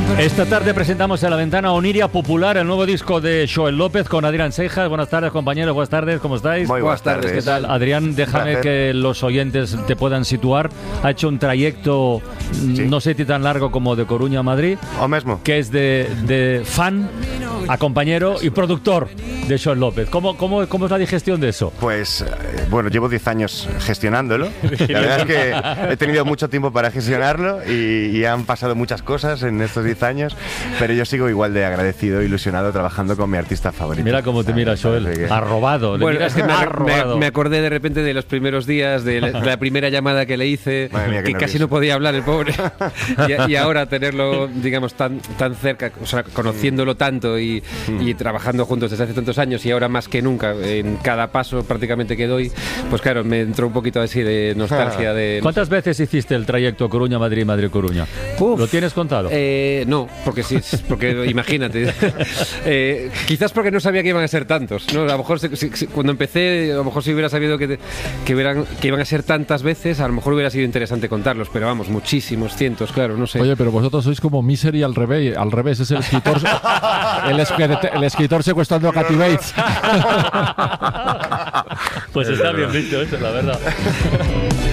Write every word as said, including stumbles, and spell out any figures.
Esta tarde presentamos en La Ventana Oniria Popular, el nuevo disco de Xoel López con Adrián Seijas. Buenas tardes, compañeros, buenas tardes, ¿cómo estáis? Muy buenas tardes. ¿Qué tal? Adrián, déjame que los oyentes te puedan situar. Ha hecho un trayecto, sí, no sé si tan largo como de Coruña a Madrid, o mismo, que es de, de fan a compañero y productor de Xoel López. ¿Cómo, cómo, ¿Cómo es la digestión de eso? Pues, eh, bueno, llevo diez años gestionándolo. La verdad es que he tenido mucho tiempo para gestionarlo y, y han pasado muchas cosas en estos diez años, pero yo sigo igual de agradecido e ilusionado trabajando con mi artista favorito. Mira cómo te mira Xoel, que... arrobado. Bueno, es que me, me, me acordé de repente de los primeros días, de la, de la primera llamada que le hice, mía, que casi no podía hablar el pobre, y, y ahora tenerlo, digamos, tan, tan cerca, o sea, conociéndolo tanto y, mm. y trabajando juntos desde hace tantos años y ahora más que nunca, en cada paso prácticamente que doy, pues claro, me entró un poquito así de nostalgia. De, ¿Cuántas no sé. veces hiciste el trayecto Coruña-Madrid, Madrid-Coruña? ¿Lo tienes contado? Eh, no, porque sí, porque imagínate. eh, quizás porque no sabía que iban a ser tantos, ¿no? A lo mejor si, si, cuando empecé, a lo mejor si hubiera sabido que, que, hubieran, que iban a ser tantas veces, a lo mejor hubiera sido interesante contarlos, pero vamos, muchísimos, cientos, claro, no sé. Oye, pero vosotros sois como Misery al revés, al revés, es el escritor, el, el escritor secuestrando a Kathy Bates. Pues está bien visto eso, la verdad.